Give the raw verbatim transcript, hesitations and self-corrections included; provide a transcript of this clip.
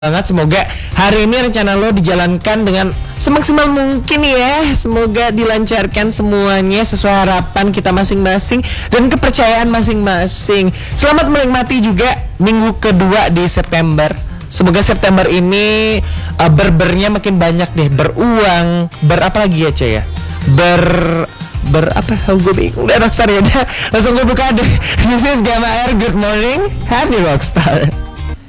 banget. Semoga hari ini rencana lo dijalankan dengan semaksimal mungkin ya. Semoga dilancarkan semuanya sesuai harapan kita masing-masing dan kepercayaan masing-masing. Selamat menikmati juga minggu kedua di September. Semoga September ini uh, berbernya makin banyak deh, beruang, ber apa lagi ya Cey ya? Ber ber apa? Oh, gue bingung. Udah Rockstar ya, udah langsung gue buka deh. This is Gamma Air. Good morning, happy Rockstar.